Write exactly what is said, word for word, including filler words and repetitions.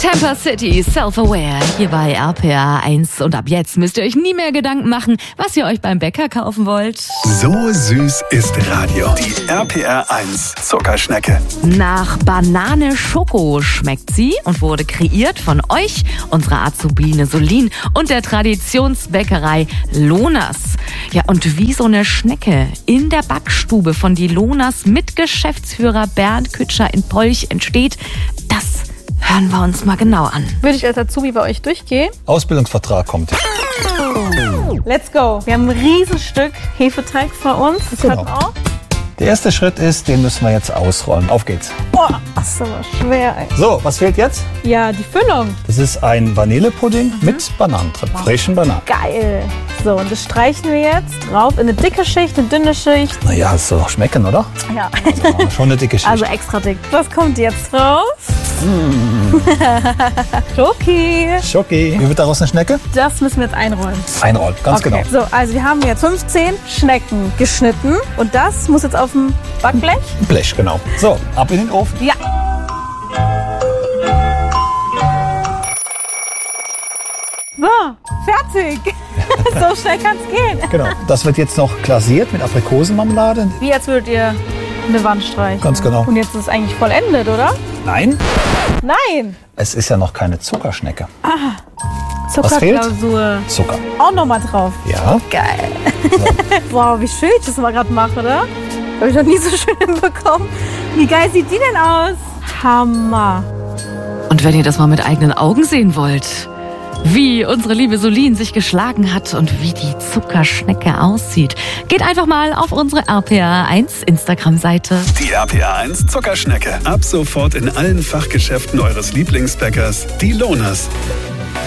Tampa City, Self-Aware, hier bei R P R eins. Und ab jetzt müsst ihr euch nie mehr Gedanken machen, was ihr euch beim Bäcker kaufen wollt. So süß ist Radio. Die R P R eins Zuckerschnecke. Nach Banane Schoko schmeckt sie und wurde kreiert von euch, unserer Azubine Solin und der Traditionsbäckerei Lonas. Ja, und wie so eine Schnecke in der Backstube von die Lonas mit Geschäftsführer Bernd Kütscher in Polch entsteht, das hören wir uns mal genau an. Würde ich als Azubi bei euch durchgehen? Ausbildungsvertrag kommt. Let's go. Wir haben ein Riesenstück Hefeteig vor uns. Das Genau. hat auch. Der erste Schritt ist, den müssen wir jetzt ausrollen. Auf geht's. Boah, das ist aber schwer, ey. So, was fehlt jetzt? Ja, die Füllung. Das ist ein Vanillepudding mit Bananen drin. Frischen Bananen. Geil. So, und das streichen wir jetzt drauf in eine dicke Schicht, eine dünne Schicht. Naja, es soll doch schmecken, oder? Ja. Also, schon eine dicke Schicht. Also extra dick. Was kommt jetzt drauf? Mm. Schoki. Schoki. Wie wird daraus eine Schnecke? Das müssen wir jetzt einrollen. Einrollen, ganz Okay. genau. So, also wir haben jetzt fünfzehn Schnecken geschnitten. Und das muss jetzt auf dem Backblech. Blech, genau. So, ab in den Ofen. Ja. So, fertig. So schnell kann es gehen. Genau. Das wird jetzt noch glasiert mit Aprikosenmarmelade. Wie als würdet ihr eine Wand streichen. Ganz genau. Und jetzt ist es eigentlich vollendet, oder? Nein, Nein. es ist ja noch keine Zuckerschnecke. Zuckerklausur. Zucker. Auch nochmal drauf. Ja. Geil. Wow, wie schön ich das mal gerade mache, oder? Habe ich noch nie so schön hinbekommen. Wie geil sieht die denn aus? Hammer. Und wenn ihr das mal mit eigenen Augen sehen wollt, wie unsere liebe Solin sich geschlagen hat und wie die Zuckerschnecke aussieht, geht einfach mal auf unsere R P R eins Instagram-Seite. Die R P R eins Zuckerschnecke. Ab sofort in allen Fachgeschäften eures Lieblingsbäckers, die Lonas.